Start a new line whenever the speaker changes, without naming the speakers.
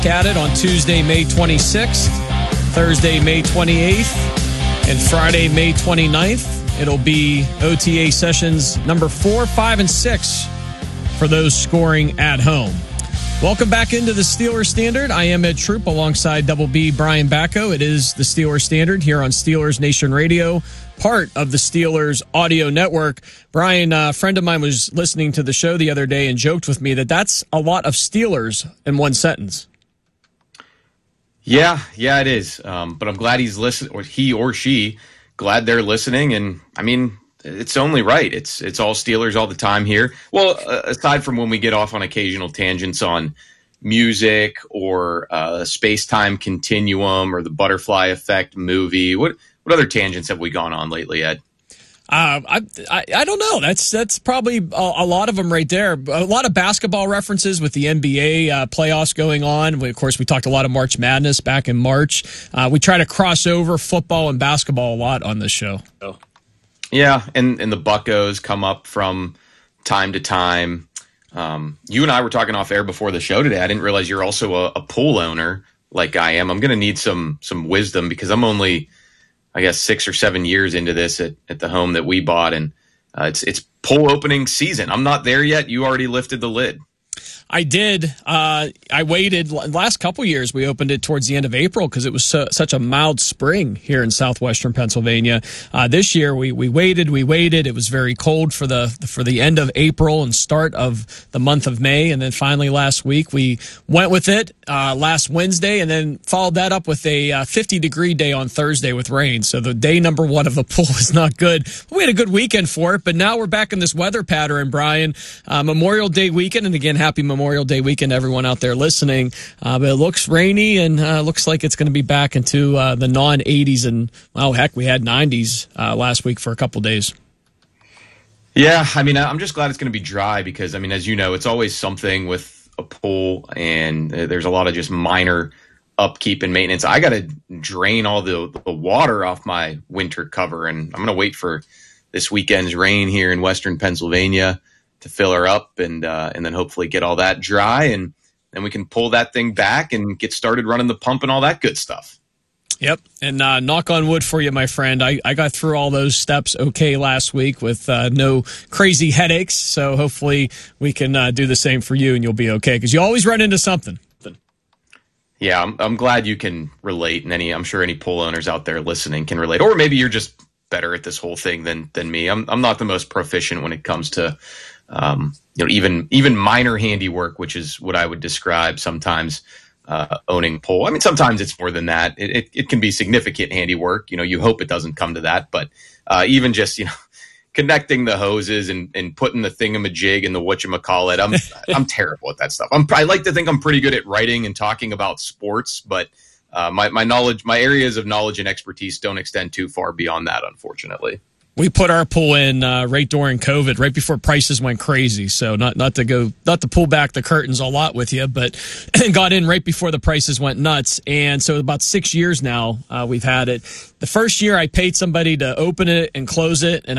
At it on Tuesday, May 26th, Thursday, May 28th, and Friday, May 29th. It'll be OTA sessions number 4, 5, and 6 for those scoring at home. Welcome back into the Steelers Standard. I am Ed Troop alongside Double B Brian Bacco. It is the Steelers Standard here on Steelers Nation Radio, part of the Steelers audio network. Brian, a friend of mine was listening to the show the other day and joked with me that that's a lot of Steelers in one sentence.
Yeah, it is. But I'm glad he's listening, or he or she, glad they're listening. And I mean, it's only right. It's all Steelers all the time here. Well, aside from when we get off on occasional tangents on music or space-time continuum or the Butterfly Effect movie. What other tangents have we gone on lately, Ed?
I don't know. That's probably a lot of them right there. A lot of basketball references with the NBA playoffs going on. Of course, we talked a lot of March Madness back in March. We try to cross over football and basketball a lot on this show.
Yeah, and the Buccos come up from time to time. You and I were talking off air before the show today. I didn't realize you're also a pool owner like I am. I'm going to need some wisdom because I'm only, I guess, 6 or 7 years into this at the home that we bought, and it's pool opening season. I'm not there yet. You already lifted the lid.
I did. I waited. Last couple years, we opened it towards the end of April because it was such a mild spring here in southwestern Pennsylvania. This year, we waited. It was very cold for the end of April and start of the month of May, and then finally last week we went with it last Wednesday, and then followed that up with a 50-degree day on Thursday with rain. So the day number one of the pool is not good. We had a good weekend for it, but now we're back in this weather pattern, Brian. Memorial Day weekend, and again, happy Memorial Day weekend, everyone out there listening. But it looks rainy and looks like it's going to be back into the non-80s. And, well, heck, we had 90s last week for a couple days.
Yeah, I mean, I'm just glad it's going to be dry because, I mean, as you know, it's always something with a pool, and there's a lot of just minor upkeep and maintenance. I got to drain all the water off my winter cover, and I'm going to wait for this weekend's rain here in western Pennsylvania to fill her up and then hopefully get all that dry, and then we can pull that thing back and get started running the pump and all that good stuff.
Yep, and knock on wood for you, my friend. I got through all those steps okay last week with no crazy headaches, so hopefully we can do the same for you and you'll be okay, because you always run into something.
Yeah, I'm glad you can relate, and I'm sure any pool owners out there listening can relate, or maybe you're just better at this whole thing than me. I'm not the most proficient when it comes to even minor handiwork, which is what I would describe sometimes owning pool. I mean, sometimes it's more than that. It can be significant handiwork. You hope it doesn't come to that, but even just connecting the hoses and putting the thingamajig in the whatchamacallit, I'm terrible at that stuff. I like to think I'm pretty good at writing and talking about sports, but my areas of knowledge and expertise don't extend too far beyond that, unfortunately.
We put our pool in right during COVID, right before prices went crazy. So not to pull back the curtains a lot with you, but got in right before the prices went nuts. And so about 6 years now we've had it. The first year I paid somebody to open it and close it, and